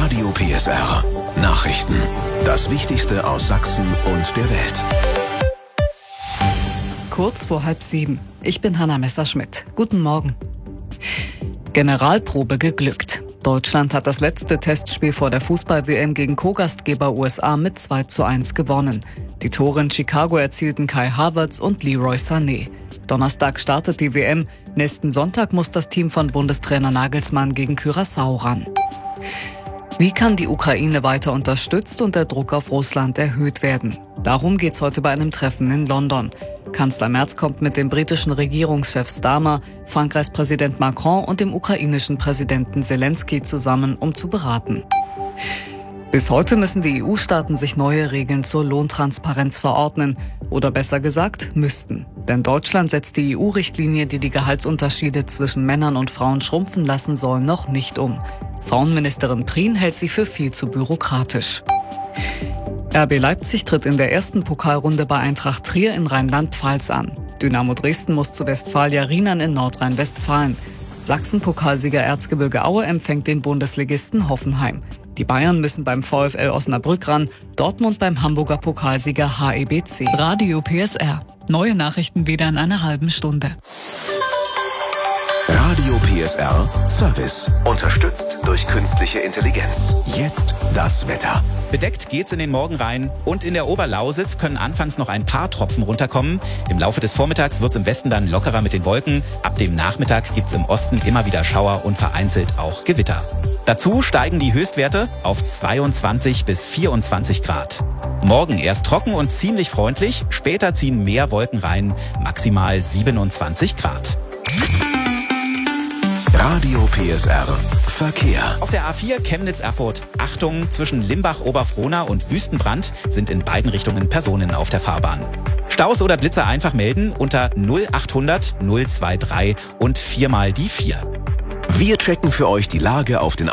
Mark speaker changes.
Speaker 1: Radio PSR. Nachrichten. Das Wichtigste aus Sachsen und der Welt.
Speaker 2: Kurz vor 6:30. Ich bin Hanna Messerschmidt. Guten Morgen. Generalprobe geglückt. Deutschland hat das letzte Testspiel vor der Fußball-WM gegen Co-Gastgeber USA mit 2:1 gewonnen. Die Tore in Chicago erzielten Kai Havertz und Leroy Sané. Donnerstag startet die WM. Nächsten Sonntag muss das Team von Bundestrainer Nagelsmann gegen Curaçao ran. Wie kann die Ukraine weiter unterstützt und der Druck auf Russland erhöht werden? Darum geht's heute bei einem Treffen in London. Kanzler Merz kommt mit dem britischen Regierungschef Starmer, Frankreichs Präsident Macron und dem ukrainischen Präsidenten Zelensky zusammen, um zu beraten. Bis heute müssen die EU-Staaten sich neue Regeln zur Lohntransparenz verordnen. Oder besser gesagt, müssten. Denn Deutschland setzt die EU-Richtlinie, die die Gehaltsunterschiede zwischen Männern und Frauen schrumpfen lassen soll, noch nicht um. Frauenministerin Prien hält sie für viel zu bürokratisch. RB Leipzig tritt in der ersten Pokalrunde bei Eintracht Trier in Rheinland-Pfalz an. Dynamo Dresden muss zu Westfalia Rheinland in Nordrhein-Westfalen. Sachsen-Pokalsieger Erzgebirge Aue empfängt den Bundesligisten Hoffenheim. Die Bayern müssen beim VfL Osnabrück ran, Dortmund beim Hamburger Pokalsieger HEBC. Radio PSR. Neue Nachrichten wieder in einer halben Stunde.
Speaker 1: Radio PSR Service. Unterstützt durch künstliche Intelligenz. Jetzt das Wetter.
Speaker 3: Bedeckt geht's in den Morgen rein und in der Oberlausitz können anfangs noch ein paar Tropfen runterkommen. Im Laufe des Vormittags wird's im Westen dann lockerer mit den Wolken. Ab dem Nachmittag gibt's im Osten immer wieder Schauer und vereinzelt auch Gewitter. Dazu steigen die Höchstwerte auf 22 bis 24 Grad. Morgen erst trocken und ziemlich freundlich, später ziehen mehr Wolken rein, maximal 27 Grad.
Speaker 1: Radio PSR Verkehr.
Speaker 3: Auf der A4 Chemnitz-Erfurt, Achtung, zwischen Limbach-Oberfrohna und Wüstenbrand sind in beiden Richtungen Personen auf der Fahrbahn. Staus oder Blitzer einfach melden unter 0800 023 und 4 mal die 4.
Speaker 1: Wir checken für euch die Lage auf den